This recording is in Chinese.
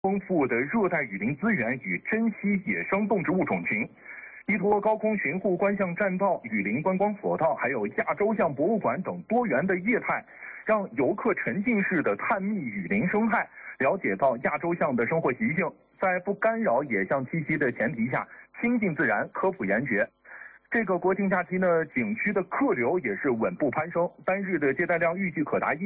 丰富的热带雨林资源与珍稀野生动植物种群，依托高空巡护观象栈道、雨林观光索道，还有亚洲象博物馆等多元的业态，让游客沉浸式的探秘雨林生态，了解到亚洲象的生活习性，在不干扰野象栖息的前提下，亲近自然，科普研学。这个国庆假期呢，景区的客流也是稳步攀升，单日的接待量预计可达